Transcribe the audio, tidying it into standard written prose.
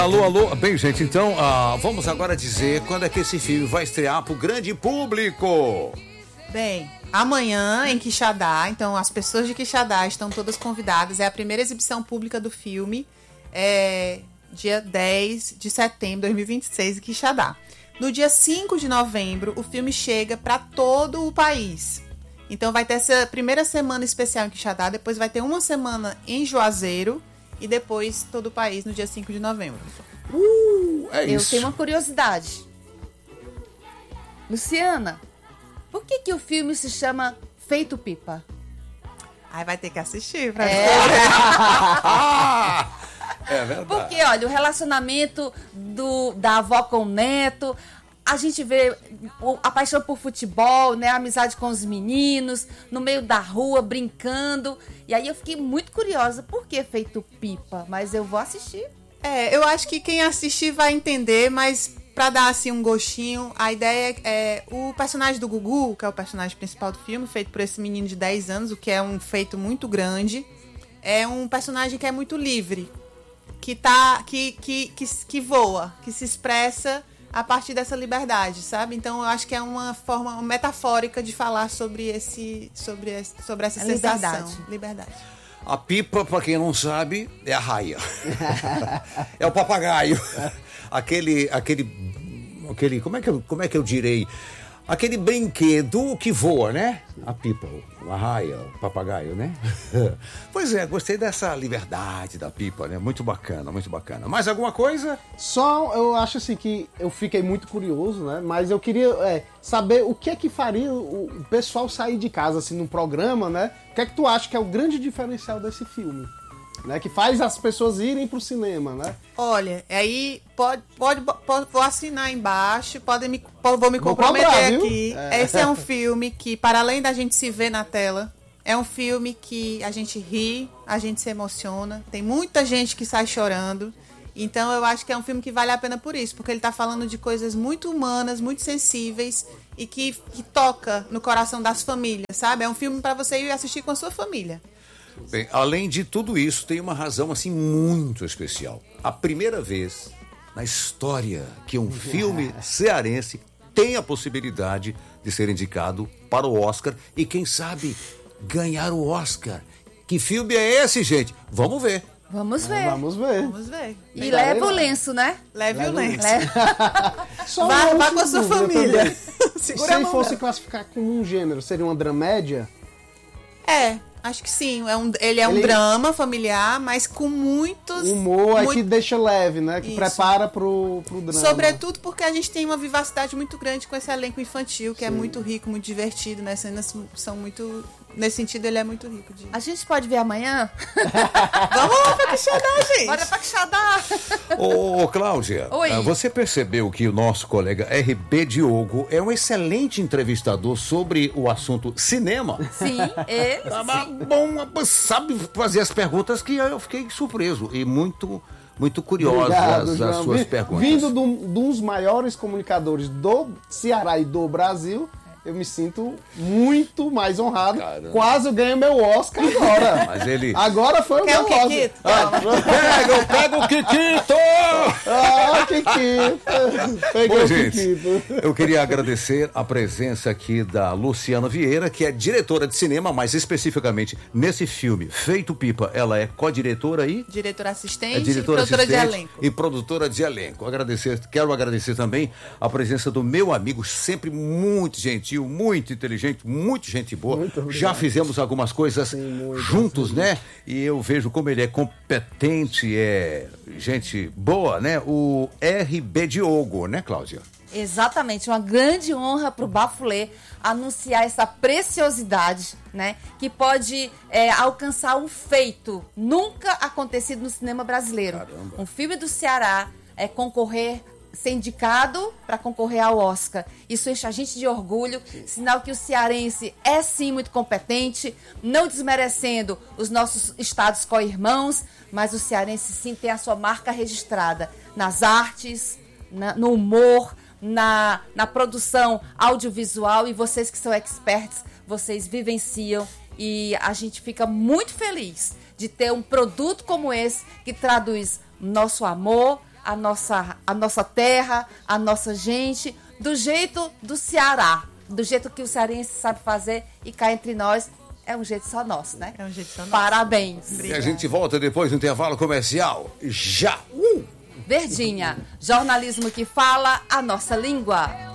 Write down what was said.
Alô, alô. Bem, gente, então vamos agora dizer quando é que esse filme vai estrear pro grande público. Bem, amanhã em Quixadá, então as pessoas de Quixadá estão todas convidadas. É a primeira exibição pública do filme, dia 10 de setembro de 2026 em Quixadá. No dia 5 de novembro, o filme chega para todo o país. Então vai ter essa primeira semana especial em Quixadá, depois vai ter uma semana em Juazeiro e depois todo o país no dia 5 de novembro. Eu tenho uma curiosidade. Luciana, por que o filme se chama Feito Pipa? Aí vai ter que assistir pra É verdade. Porque, olha, o relacionamento da avó com o neto, a gente vê a paixão por futebol, né? A amizade com os meninos, no meio da rua, brincando. E aí eu fiquei muito curiosa, por que Feito Pipa? Mas eu vou assistir. Eu acho que quem assistir vai entender, mas pra dar assim um gostinho, a ideia é o personagem do Gugu, que é o personagem principal do filme, feito por esse menino de 10 anos, o que é um feito muito grande. É um personagem que é muito livre, que voa, que se expressa a partir dessa liberdade, sabe? Então eu acho que é uma forma metafórica de falar sobre essa sensação. Liberdade. A pipa, pra quem não sabe, é a raia. É o papagaio. Aquele, como é que eu direi? Aquele brinquedo que voa, né? A pipa, a raia, o papagaio, né? Pois é, gostei dessa liberdade da pipa, né? Muito bacana, muito bacana. Mais alguma coisa? Só, eu acho assim que eu fiquei muito curioso, né? Mas eu queria saber o que é que faria o pessoal sair de casa, assim, num programa, né? O que é que tu acha que é o grande diferencial desse filme? Né, que faz as pessoas irem pro cinema, né? Olha, aí vou assinar embaixo, vou me comprometer aqui. Esse é um filme que, para além da gente se ver na tela, é um filme que a gente ri, a gente se emociona, tem muita gente que sai chorando. Então eu acho que é um filme que vale a pena por isso, porque ele tá falando de coisas muito humanas, muito sensíveis e que toca no coração das famílias, sabe? É um filme para você ir assistir com a sua família. Bem, além de tudo isso, tem uma razão assim muito especial. A primeira vez na história que um filme cearense tem a possibilidade de ser indicado para o Oscar e, quem sabe, ganhar o Oscar. Que filme é esse, gente? Vamos ver. Vamos ver. Vamos ver. Vamos ver. E leva o lenço, né? Leve o lenço. Vá com a sua família. Se fosse classificar com um gênero, seria uma dramédia? Acho que sim. Ele é um drama familiar, mas com muitos... Humor que deixa leve, né? Que prepara pro drama. Sobretudo porque a gente tem uma vivacidade muito grande com esse elenco infantil, que é muito rico, muito divertido, né? As cenas são muito... Nesse sentido, ele é muito rico. A gente pode ver amanhã? Vamos lá pra Quixadá, gente! Bora pra Quixadá! Ô, Cláudia, você percebeu que o nosso colega RB Diogo é um excelente entrevistador sobre o assunto cinema? Sim, ele Bom, sabe fazer as perguntas que eu fiquei surpreso e muito curiosas. Obrigado, as suas perguntas. Vindo de um dos maiores comunicadores do Ceará e do Brasil, eu me sinto muito mais honrado. Caramba. Quase eu ganho meu Oscar agora. Mas ele... Agora foi o meu Oscar. Pega o Kikito! Kikito! Peguei o Kikito. Gente, eu queria agradecer a presença aqui da Luciana Vieira, que é diretora de cinema, mais especificamente nesse filme Feito Pipa. Ela é co-diretora e... Diretora assistente e produtora de elenco. E produtora de elenco. Quero agradecer também a presença do meu amigo, sempre muito gentil, muito inteligente, muito gente boa. Já fizemos algumas coisas juntos, né? E eu vejo como ele é competente, é gente boa, né? O RB Diogo, né, Cláudia? Exatamente, uma grande honra para o Bafulê anunciar essa preciosidade, né? Que pode alcançar um feito nunca acontecido no cinema brasileiro. Caramba. Um filme do Ceará ser indicado para concorrer ao Oscar. Isso enche a gente de orgulho, sinal que o cearense é sim muito competente, não desmerecendo os nossos estados co-irmãos, mas o cearense sim tem a sua marca registrada nas artes, no humor, na produção audiovisual, e vocês que são experts, vocês vivenciam, e a gente fica muito feliz de ter um produto como esse que traduz nosso amor, a nossa terra, a nossa gente, do jeito do Ceará, do jeito que o cearense sabe fazer, e cá entre nós é um jeito só nosso, né? É um jeito só nosso. Parabéns. E a gente volta depois do intervalo comercial. Já! Verdinha, jornalismo que fala a nossa língua.